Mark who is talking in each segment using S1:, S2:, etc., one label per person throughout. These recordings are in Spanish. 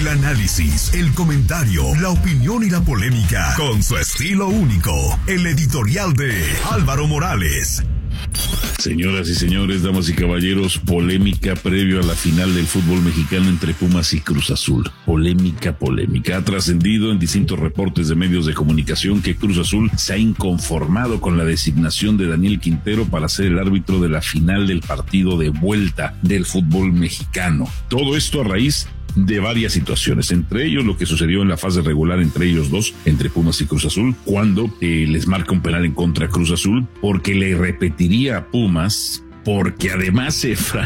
S1: El análisis, el comentario, la opinión y la polémica con su estilo único. El editorial de Álvaro Morales.
S2: Señoras y señores, damas y caballeros, polémica previo a la final del fútbol mexicano entre Pumas y Cruz Azul. Polémica. Ha trascendido en distintos reportes de medios de comunicación que Cruz Azul se ha inconformado con la designación de Daniel Quintero para ser el árbitro de la final del partido de vuelta del fútbol mexicano. Todo esto a raíz de varias situaciones, entre ellos lo que sucedió en la fase regular entre ellos dos, entre Pumas y Cruz Azul, cuando les marca un penal en contra a Cruz Azul, porque le repetiría a Pumas, porque además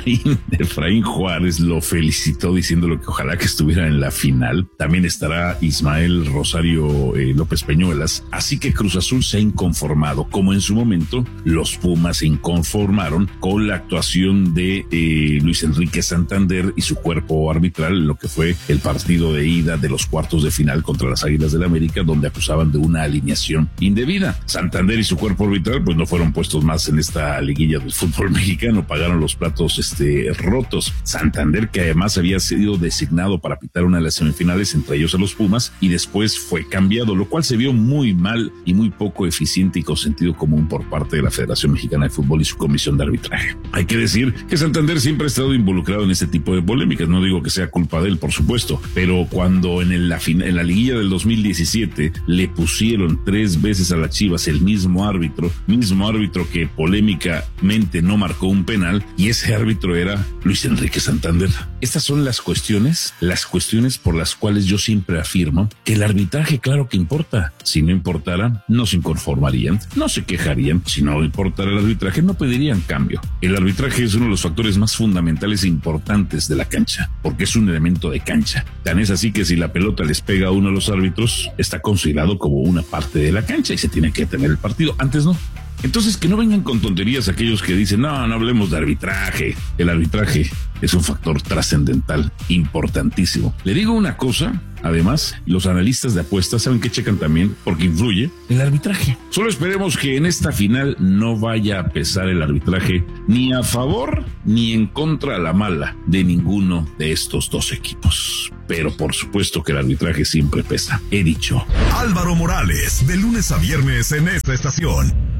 S2: Efraín Juárez lo felicitó diciéndole que ojalá que estuviera en la final. También estará Ismael Rosario López Peñuelas. Así que Cruz Azul se ha inconformado, como en su momento los Pumas se inconformaron con la actuación de Luis Enrique Santander y su cuerpo arbitral en lo que fue el partido de ida de los cuartos de final contra las Águilas del América, donde acusaban de una alineación indebida. Santander y su cuerpo arbitral pues no fueron puestos más en esta liguilla del fútbol mexicano, pagaron los platos rotos. Santander, que además había sido designado para pitar una de las semifinales, entre ellos a los Pumas, y después fue cambiado, lo cual se vio muy mal y muy poco eficiente y con sentido común por parte de la Federación Mexicana de Fútbol y su comisión de arbitraje. Hay que decir que Santander siempre ha estado involucrado en este tipo de polémicas, no digo que sea culpa de él, por supuesto, pero cuando en la liguilla del 2017 le pusieron 3 veces a las Chivas el mismo árbitro que polémicamente no marcó un penal, y ese árbitro era Luis Enrique Santander. Estas son las cuestiones por las cuales yo siempre afirmo que el arbitraje, claro que importa. Si no importara, no se inconformarían, no se quejarían. Si no importara el arbitraje, no pedirían cambio. El arbitraje es uno de los factores más fundamentales e importantes de la cancha, porque es un elemento de cancha. Tan es así que si la pelota les pega a uno de los árbitros, está considerado como una parte de la cancha y se tiene que detener el partido. Antes no. Entonces, que no vengan con tonterías aquellos que dicen, no hablemos de arbitraje. El arbitraje es un factor trascendental, importantísimo. Le digo una cosa, además, los analistas de apuestas saben que checan también, porque influye el arbitraje. Solo esperemos que en esta final no vaya a pesar el arbitraje ni a favor ni en contra a la mala de ninguno de estos dos equipos. Pero por supuesto que el arbitraje siempre pesa. He dicho.
S1: Álvaro Morales, de lunes a viernes en esta estación.